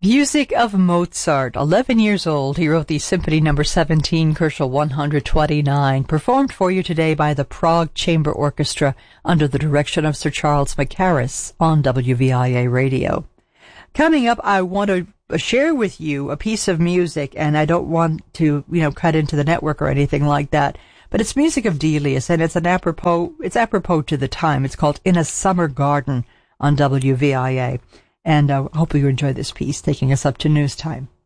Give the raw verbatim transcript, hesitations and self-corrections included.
Music of Mozart. eleven years old, he wrote the Symphony Number seventeen, Kochel one twenty-nine, performed for you today by the Prague Chamber Orchestra under the direction of Sir Charles Mackerras on W V I A Radio. Coming up, I want to share with you a piece of music, and I don't want to, you know, cut into the network or anything like that, but it's music of Delius, and it's an apropos, it's apropos to the time. It's called In a Summer Garden on W V I A. And I uh, hope you enjoy this piece, taking us up to news time.